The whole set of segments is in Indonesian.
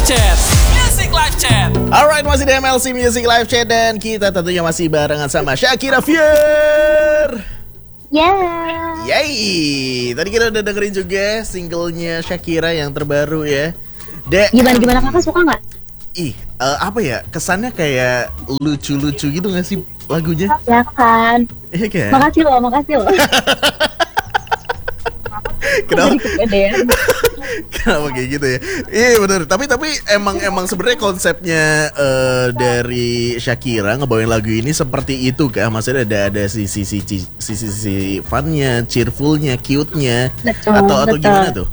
Chat. Music Live Chat. Alright, masih di MLC Music Live Chat dan kita tentunya masih barengan sama Shakira Fier. Yay. Tadi kita udah dengerin juga singlenya Shakira yang terbaru ya. Gimana kakak suka nggak? Apa ya, kesannya kayak lucu-lucu gitu gak sih lagunya? Ya kan. Iya kan? Makasih loh. Kenapa? Kenapa kayak gitu ya? Iya benar. Tapi emang sebenarnya konsepnya dari Shakira ngebawain lagu ini seperti itu kah? Maksudnya ada sisi funnya, cheerfulnya, cute-nya, atau gimana tuh?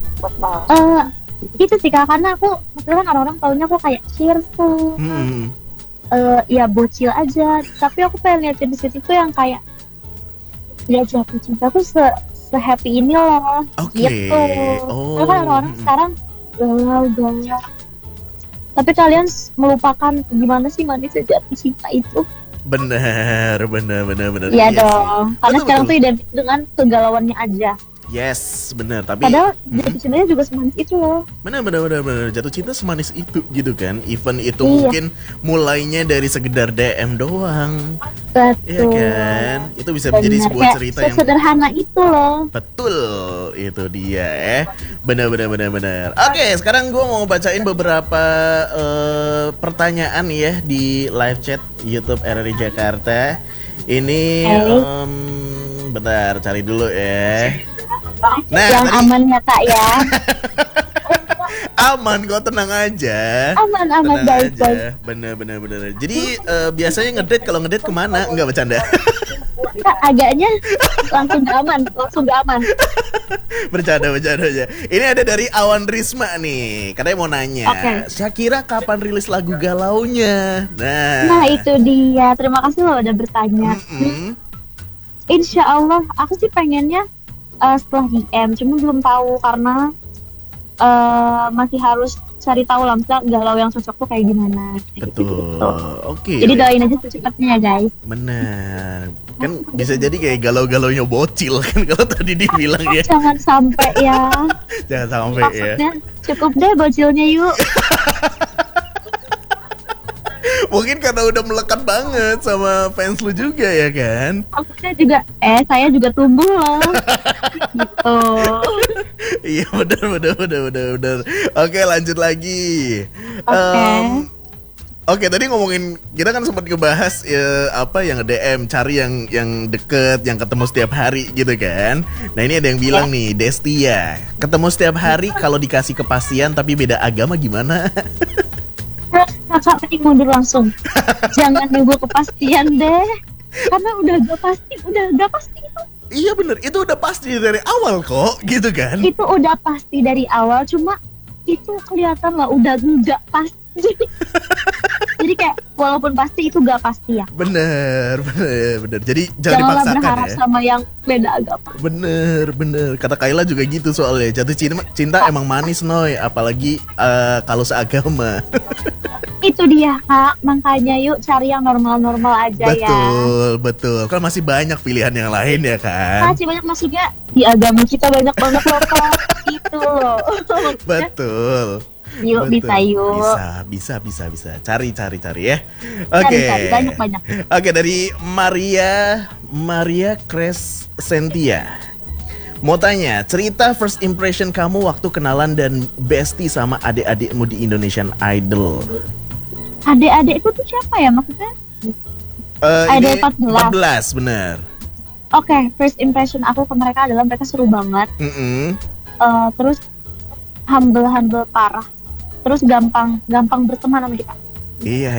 Itu sih kak, karena aku maksudnya kan orang-orang taunya aku kayak cheerful, ya bocil aja. Tapi aku pengen liatin di situ tuh yang kayak ya jatuh cinta tuh se-happy ini loh, gitu. Karena kan orang-orang sekarang galau. Tapi kalian melupakan gimana sih manisnya jatuh cinta itu? Benar. Iya dong. Karena sekarang tuh identik dengan kegalauannya aja. Yes, benar. Tapi padahal jatuh cintanya juga semanis itu loh. Benar. Jatuh cinta semanis itu gitu kan. Even itu mungkin mulainya dari sekedar DM doang. Betul. Iya kan? Itu bisa menjadi sebuah cerita yang sederhana itu loh. Betul, itu dia Benar. Oke, sekarang gue mau bacain beberapa pertanyaan ya di live chat YouTube RRI Jakarta. Ini bentar, cari dulu ya. Nah, yang tadi aman ya kak ya. Aman kok, tenang aja. Aman baik. Bener. Jadi biasanya ngedate, kalau ngedate kemana? Enggak, bercanda. Agaknya langsung gak aman. Bercanda aja. Ini ada dari Awan Risma nih. Katanya mau nanya, Shakira kapan rilis lagu galaunya? Nah itu dia. Terima kasih loh udah bertanya. Insya Allah aku sih pengennya setelah DM, cuma belum tahu karena masih harus cari tahu lah misalnya galau yang cocok tuh kayak gimana. Betul. Gitu. Oke. Jadi doain aja secepatnya ya guys. Benar. Kan bisa jadi kayak galau-galaunya bocil kan kalau tadi dibilang ya. Jangan sampai ya. Jangan sampai ya. Cukup deh bocilnya yuk. Mungkin karena udah melekat banget sama fans lu juga ya kan? Saya juga tumbuh loh. Gitu. Iya benar. Oke, lanjut lagi. Oke, tadi ngomongin, kita kan sempat ngebahas apa yang DM, cari yang deket, yang ketemu setiap hari gitu kan. Nah ini ada yang bilang nih, Destia, ketemu setiap hari kalau dikasih kepastian tapi beda agama gimana? Kakak pengen mundur langsung. Jangan nunggu kepastian deh. Karena udah gak pasti itu. Iya bener, itu udah pasti dari awal kok, gitu kan? Itu udah pasti dari awal, cuma itu kelihatan lah udah gak pasti. Jadi kayak walaupun pasti itu gak pasti ya. Bener. Jadi jangan dipaksakan berharap sama yang beda agama. Bener. Kata Kayla juga gitu soalnya. Jatuh cinta emang manis Noy, apalagi kalau seagama. Itu dia kak, makanya yuk cari yang normal-normal aja. Betul. Kan masih banyak pilihan yang lain ya kan. Masih banyak, maksudnya di agama kita banyak banget loh kak. Gitu loh. Betul. Yuk betul. Bisa. Cari ya. Oke. Banyak. Oke, dari Maria Crescentia. Mau tanya, cerita first impression kamu waktu kenalan dan bestie sama adik-adikmu di Indonesian Idol. Adik-adikku tuh siapa ya maksudnya? Idol 14, bener. Oke, first impression aku ke mereka adalah mereka seru banget. Terus humble parah. Terus gampang berteman sama kita. Iya.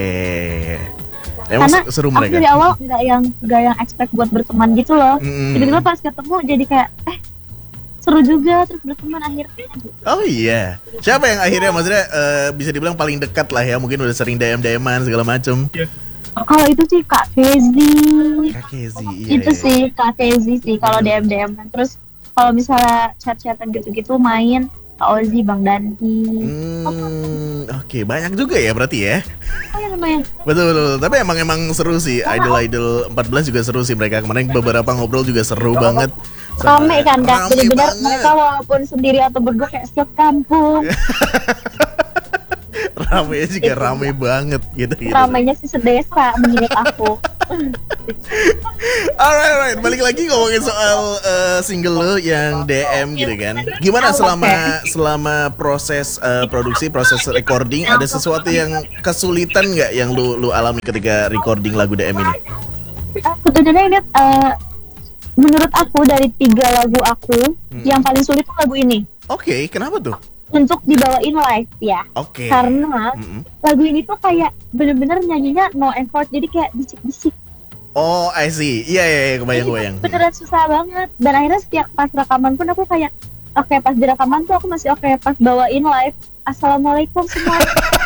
Emang karena seru mereka. Aku dari awal nggak yang expect buat berteman gitu loh. Tiba-tiba pas ketemu jadi kayak seru juga, terus berteman akhirnya. Oh iya. Siapa yang akhirnya maksudnya bisa dibilang paling dekat lah ya, mungkin udah sering DM-an segala macem. Kalau itu sih Kak Kezi, iya. Itu sih Kak Kezi sih kalau DM-an. Terus kalau misalnya chat-chatan gitu-gitu main Kak Ozi, Bang Dandi. Oke, banyak juga ya berarti ya. Oh ya lumayan. Betul. Tapi emang seru sih. Idol 14 juga seru sih mereka. Kemarin beberapa ngobrol juga seru banget. Rame kan, bener-bener mereka walaupun sendiri atau berdua kayak sekampung. Ramenya juga rame banget gitu. Ramainya sih sedesa menurut aku. Alright, balik lagi ngomongin soal single lo yang DM gitu kan. Gimana selama proses produksi, proses recording, ada sesuatu yang kesulitan nggak yang lu alami ketika recording lagu DM ini? Sebenarnya ini menurut aku dari 3 lagu aku yang paling sulit tuh lagu ini. Oke, kenapa tuh? Untuk dibawain live ya. Oke. Karena lagu ini tuh kayak bener-bener nyanyinya no effort, jadi kayak bisik-bisik. Oh, I see. Iya, kebayang. Beneran susah banget. Dan akhirnya setiap pas rekaman pun aku kayak oke, pas di rekaman tuh aku masih oke, pas bawain live assalamualaikum semua.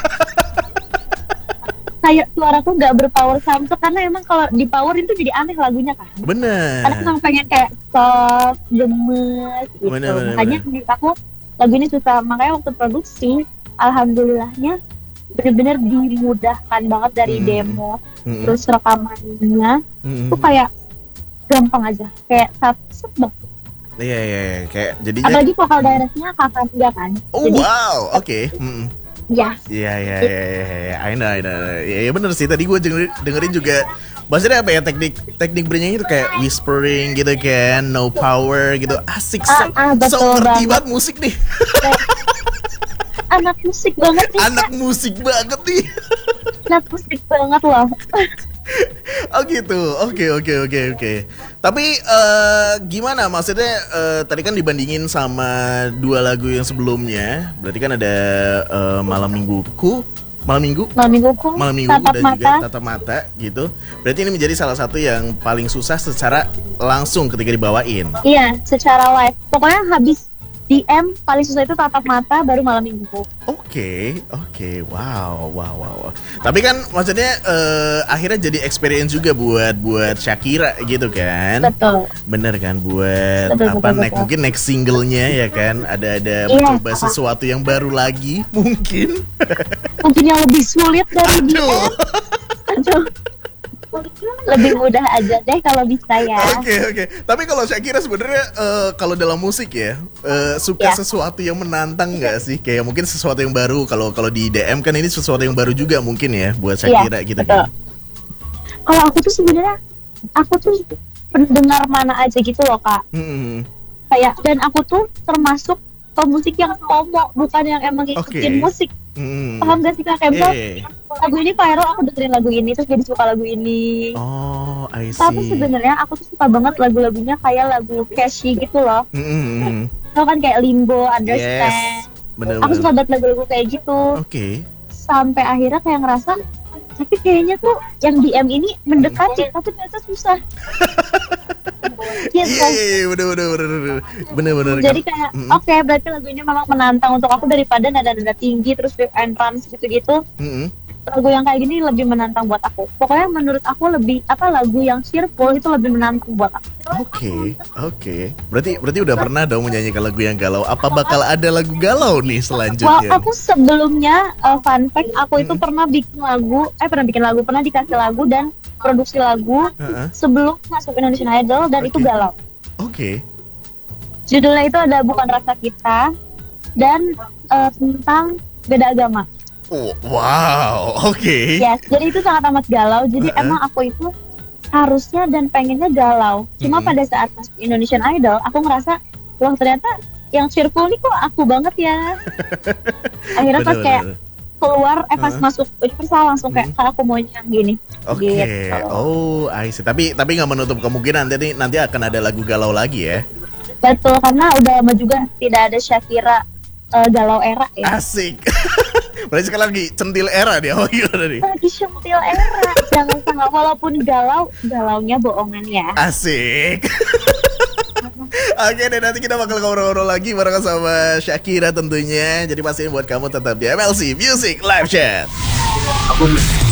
Kayak suaraku nggak berpower samsung, karena emang kalau di powerin tuh jadi aneh lagunya kan. Bener. Karena emang pengen kayak soft, gemes gitu. Makanya menurut aku lagu ini susah. Makanya waktu produksi, alhamdulillahnya bener-bener dimudahkan banget dari demo, terus rekamannya tuh kayak gampang aja, kayak satu banget. Iya, kayak jadinya. Apalagi vokal directnya kakak dia kan. Oh jadi, wow, oke. Iya. Iya. I know. Ya bener sih, tadi gue dengerin juga. Maksudnya apa ya, teknik bernyanyi itu kayak whispering gitu kan, no power gitu, asik. So ngerti banget musik nih. Anak musik banget nih. Anak musik banget nih. Anak musik banget loh. Oh gitu, oke. Tapi gimana maksudnya, tadi kan dibandingin sama 2 lagu yang sebelumnya, berarti kan ada Malam Mingguku Tatap dan Mata. juga Tatap Mata gitu. Berarti ini menjadi salah satu yang paling susah secara langsung ketika dibawain. Iya, secara live. Pokoknya habis DM paling susah itu Tatap Mata, baru Malam Minggu. Oke, wow. Tapi kan maksudnya akhirnya jadi experience juga buat Shakira gitu kan? Betul. Bener kan, buat betul. Mungkin next singlenya ya kan, ada mencoba sesuatu yang baru lagi mungkin yang lebih sulit dari DM. Aduh. Lebih mudah aja deh kalau bisa ya. Oke. Tapi kalau Shakira sebenarnya kalau dalam musik ya suka sesuatu yang menantang nggak sih? Kayak mungkin sesuatu yang baru. Kalau di DM kan ini sesuatu yang baru juga mungkin ya buat Shakira gitu. Betul. Kalau aku tuh sebenarnya pendengar mana aja gitu loh Kak. Kayak dan aku tuh termasuk pemusik yang FOMO, bukan yang emang ngikutin musik. Paham gak sih Kak? Kayak lagu ini viral, aku dengerin lagu ini terus jadi suka lagu ini. Oh, I see. Tapi sebenarnya aku tuh suka banget lagu-lagunya kayak lagu catchy gitu loh. Tau kan kayak Limbo, Understand. Bener. Aku suka banget lagu-lagu kayak gitu. Oke. Sampai akhirnya kayak ngerasa, tapi kayaknya tuh yang DM ini mendekati, tapi ternyata susah. Iya, bener. Jadi kayak oke, berarti lagu ini memang menantang untuk aku daripada nada-nada tinggi terus riff and runs gitu-gitu. Lagu yang kayak gini lebih menantang buat aku. Pokoknya menurut aku lebih lagu yang cheerful itu lebih menantang buat aku. Oke. Berarti udah pernah dong menyanyikan lagu yang galau. Apa bakal ada lagu galau nih selanjutnya? Wah, aku sebelumnya fun fact, aku itu pernah dikasih lagu dan produksi lagu sebelum masuk Indonesian Idol dan itu galau. Oke. Judulnya itu ada Bukan Rasa Kita dan tentang beda agama. Oh, wow, oke. Yes, jadi itu sangat amat galau. Jadi emang aku itu harusnya dan pengennya galau. Cuma pada saat masuk Indonesian Idol, aku ngerasa, wah ternyata yang cheerful nih kok aku banget ya. Akhirnya pas kayak keluar, pas masuk Universal langsung kayak aku maunya yang gini. Oke. Gitu. Oh, I see. Tapi nggak menutup kemungkinan nanti akan ada lagu galau lagi ya. Betul, karena udah lama juga tidak ada Shakira galau era ya. Asik. Berarti sekarang lagi centil era dia. Oh iya tadi. Lagi centil era. Jangan salah, walaupun galaunya bohongan ya. Asik. Oke deh, nanti kita bakal ngobrol-ngobrol lagi bareng sama Shakira tentunya. Jadi pastiin buat kamu tetap di MLC Music Live Chat.